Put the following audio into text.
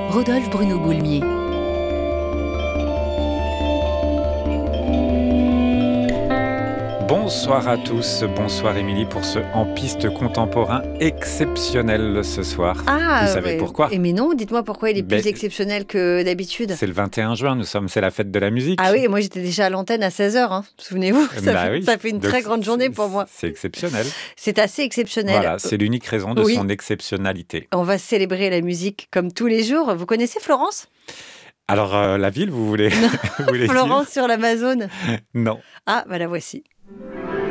Rodolphe Bruno Goulmier. Bonsoir à tous, bonsoir Émilie pour ce En Piste contemporain exceptionnel ce soir. Vous savez pourquoi ? Mais non, dites-moi pourquoi il est plus Mais exceptionnel que d'habitude. c'est le 21 juin, c'est la fête de la musique. Ah oui, et moi j'étais déjà à l'antenne à 16h, souvenez-vous, ça fait une très grande journée pour moi. C'est exceptionnel. C'est assez exceptionnel. Voilà, c'est l'unique raison de son exceptionnalité. On va célébrer la musique comme tous les jours. Vous connaissez Florence ? Alors, la ville, vous voulez, vous voulez Florence dire ? sur l'Amazone ? Non. Ah, bah la voici.